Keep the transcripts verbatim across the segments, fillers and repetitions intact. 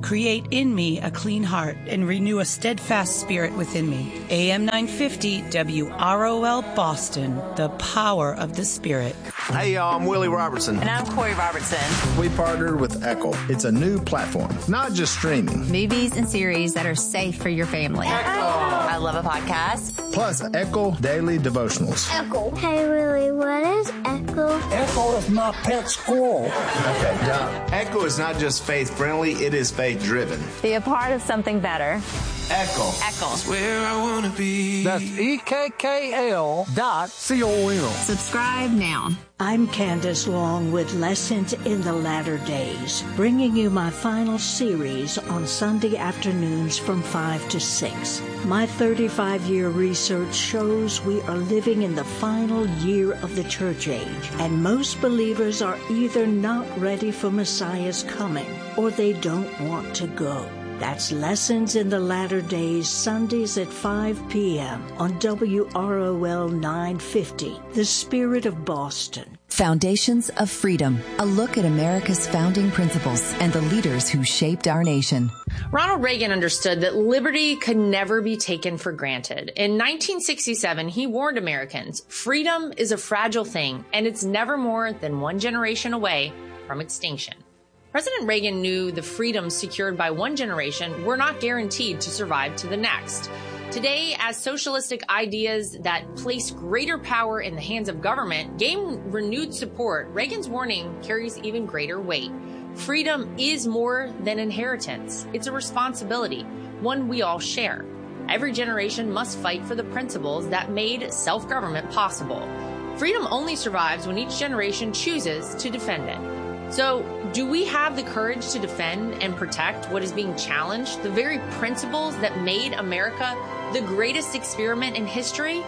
create in me a clean heart and renew a steadfast spirit within me. A M nine fifty W R O L Boston, the power of the Spirit. Hey, y'all, I'm Willie Robertson. And I'm Corey Robertson. We partnered with Echo. It's a new platform, not just streaming. Movies and series that are safe for your family. Echo. I love a podcast. Plus, Echo Daily Devotionals. Echo. Hey, Willie, what is Echo? Echo is my pet squirrel. Okay, now, Echo is not just faith-friendly, it is faith-driven. Be a part of something better. Echo. Echo. That's where I want to be. That's E K K L dot C O M. Subscribe now. I'm Candace Long with Lessons in the Latter Days, bringing you my final series on Sunday afternoons from five to six. My thirty-five-year research shows we are living in the final year of the church age, and most believers are either not ready for Messiah's coming or they don't want to go. That's Lessons in the Latter Days, Sundays at five p.m. on W R O L nine fifty, The Spirit of Boston. Foundations of Freedom, a look at America's founding principles and the leaders who shaped our nation. Ronald Reagan understood that liberty could never be taken for granted. In nineteen sixty-seven, he warned Americans, freedom is a fragile thing, and it's never more than one generation away from extinction. President Reagan knew the freedoms secured by one generation were not guaranteed to survive to the next. Today, as socialistic ideas that place greater power in the hands of government gain renewed support, Reagan's warning carries even greater weight. Freedom is more than inheritance. It's a responsibility, one we all share. Every generation must fight for the principles that made self-government possible. Freedom only survives when each generation chooses to defend it. So, do we have the courage to defend and protect what is being challenged, the very principles that made America the greatest experiment in history?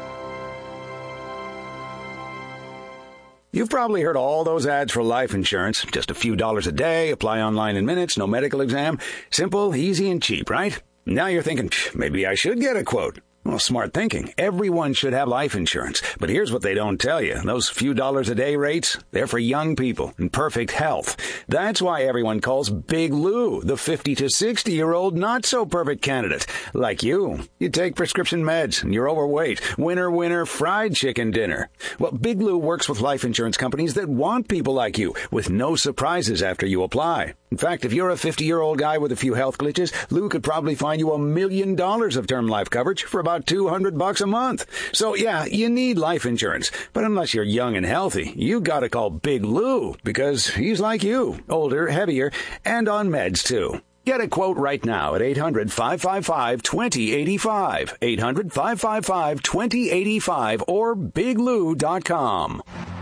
You've probably heard all those ads for life insurance. Just a few dollars a day, apply online in minutes, no medical exam. Simple, easy, and cheap, right? Now you're thinking, maybe I should get a quote. Well, smart thinking. Everyone should have life insurance. But here's what they don't tell you. Those few dollars a day rates, they're for young people in perfect health. That's why everyone calls Big Lou the fifty to sixty-year-old not-so-perfect candidate. Like you. You take prescription meds and you're overweight. Winner, winner, fried chicken dinner. Well, Big Lou works with life insurance companies that want people like you with no surprises after you apply. In fact, if you're a fifty-year-old guy with a few health glitches, Lou could probably find you a million dollars of term life coverage for about two hundred bucks a month. So yeah, you need life insurance. But unless you're young and healthy, you gotta call Big Lou because he's like you, older, heavier, and on meds too. Get a quote right now at eight hundred, five five five, two zero eight five, eight hundred, five five five, two zero eight five, or big lou dot com.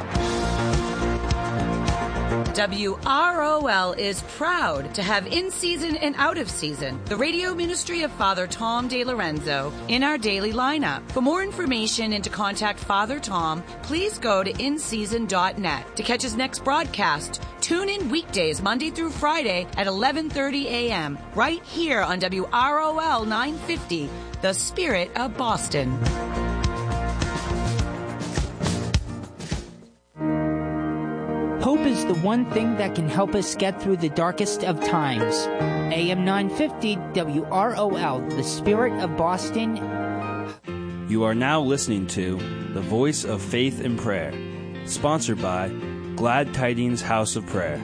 W R O L is proud to have in-season and out-of-season the radio ministry of Father Tom DeLorenzo in our daily lineup. For more information and to contact Father Tom, please go to in season dot net. To catch his next broadcast, tune in weekdays Monday through Friday at eleven thirty a.m. right here on W R O L nine fifty, The Spirit of Boston. Hope is the one thing that can help us get through the darkest of times. A M nine fifty W R O L, The Spirit of Boston. You are now listening to The Voice of Faith and Prayer, sponsored by Glad Tidings House of Prayer.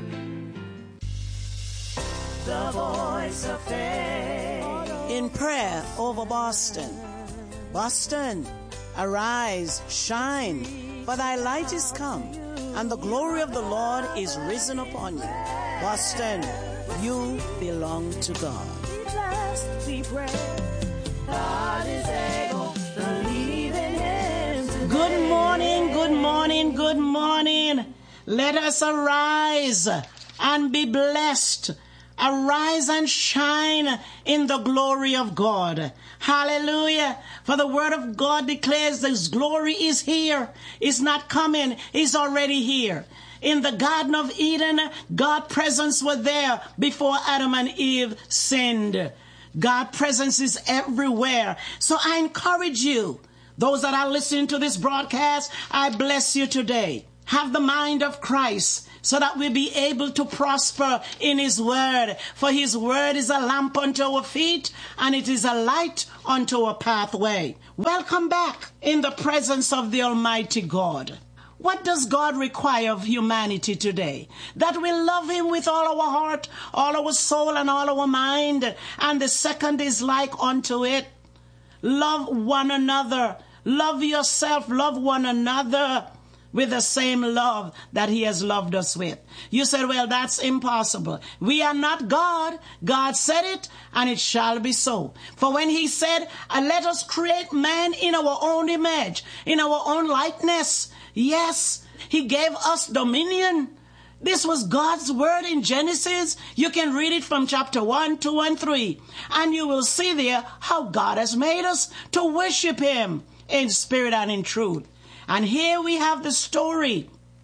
The Voice of Faith in prayer over Boston. Boston, arise, shine, for thy light is come, and the glory of the Lord is risen upon you. Boston, you belong to God. Be blessed, be brave. God is able, believe in Him. Good morning, good morning, good morning. Let us arise and be blessed. Arise and shine in the glory of God. Hallelujah. For the word of God declares His glory is here. It's not coming. It's already here. In the Garden of Eden, God's presence was there before Adam and Eve sinned. God's presence is everywhere. So I encourage you, those that are listening to this broadcast, I bless you today. have the mind of Christ, so that we be able to prosper in his word. For his word is a lamp unto our feet, and it is a light unto our pathway. Welcome back in the presence of the Almighty God. What does God require of humanity today? That we love him with all our heart, all our soul, and all our mind. And the second is like unto it. Love one another. Love yourself. Love one another with the same love that he has loved us with. You said, well, that's impossible. We are not God. God said it, and it shall be so. For when he said, let us create man in our own image, in our own likeness, yes, he gave us dominion. This was God's word in Genesis. You can read it from chapter one, two, and three, and you will see there how God has made us to worship him in spirit and in truth. And here we have the story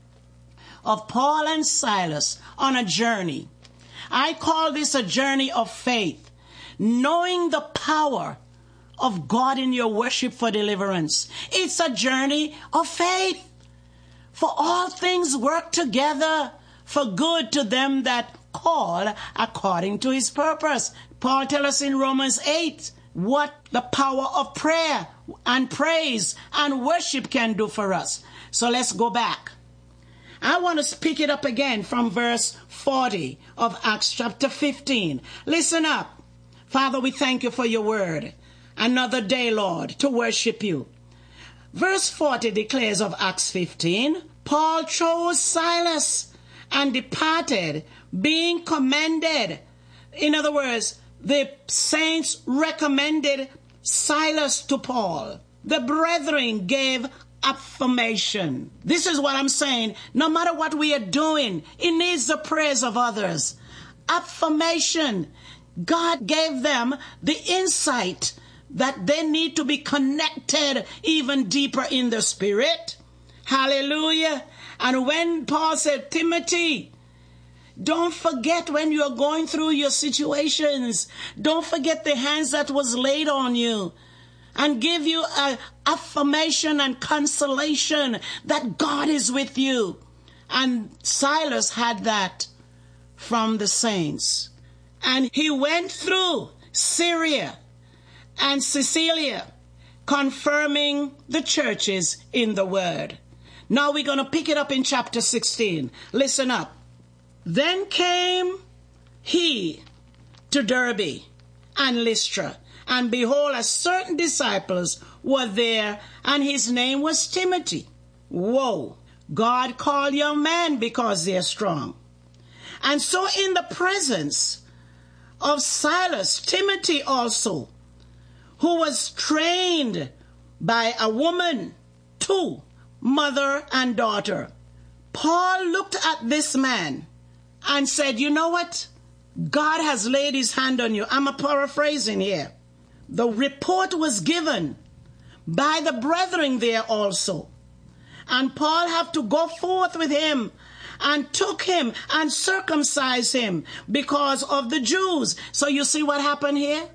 of Paul and Silas on a journey. I call this a journey of faith, knowing the power of God in your worship for deliverance. It's a journey of faith. For all things work together for good to them that call according to his purpose. Paul tells us in Romans eight what the power of prayer and praise and worship can do for us. So let's go back. I want to pick it up again from verse forty of Acts chapter fifteen. Listen up. Father, we thank you for your word. Another day, Lord, to worship you. Verse forty declares of Acts fifteen, Paul chose Silas and departed, being commended. In other words, the saints recommended Silas to Paul. The brethren gave affirmation. This is what I'm saying. No matter what we are doing, it needs the praise of others. Affirmation. God gave them the insight that they need to be connected even deeper in the spirit. Hallelujah. And when Paul said, Timothy, don't forget when you're going through your situations. Don't forget the hands that was laid on you, and give you an affirmation and consolation that God is with you. And Silas had that from the saints. And he went through Syria and Cilicia, confirming the churches in the word. Now we're going to pick it up in chapter sixteen. Listen up. Then came he to Derbe and Lystra, and behold, a certain disciples were there, and his name was Timothy. Whoa! God called young men because they're strong. And so in the presence of Silas, Timothy also, who was trained by a woman, too, mother and daughter, Paul looked at this man and said, you know what? God has laid his hand on you. I'm a paraphrasing here. The report was given by the brethren there also. And Paul had to go forth with him and took him and circumcised him because of the Jews. So you see what happened here?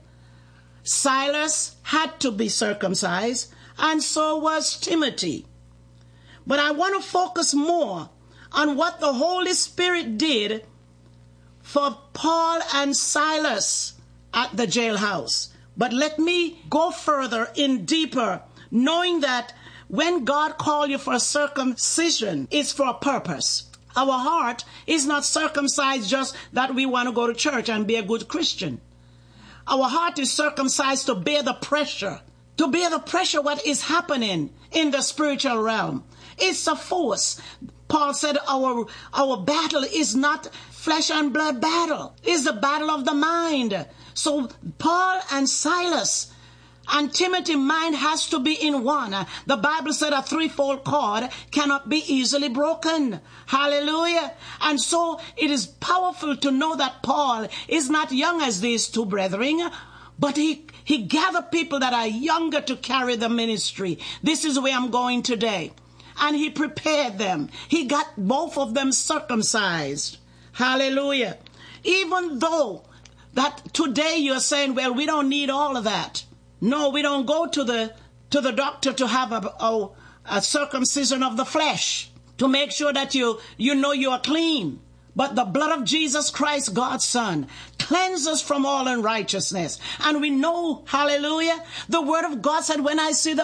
Silas had to be circumcised, and so was Timothy. But I want to focus more on what the Holy Spirit did for Paul and Silas at the jailhouse. But let me go further in deeper, knowing that when God called you for a circumcision, it's for a purpose. Our heart is not circumcised just that we want to go to church and be a good Christian. Our heart is circumcised to bear the pressure, to bear the pressure what is happening in the spiritual realm. It's a force. Paul said our, our battle is not flesh and blood battle. It's the battle of the mind. So Paul and Silas and Timothy's mind has to be in one. The Bible said a threefold cord cannot be easily broken. Hallelujah. And so it is powerful to know that Paul is not young as these two brethren, but he, he gathered people that are younger to carry the ministry. This is where I'm going today. And he prepared them. He got both of them circumcised. Hallelujah. Even though that today you're saying, well, we don't need all of that. No, we don't go to the to the doctor to have a, a, a circumcision of the flesh. to make sure that you, you know you are clean. But the blood of Jesus Christ, God's Son, cleanses from all unrighteousness. And we know, hallelujah, the word of God said, when I see the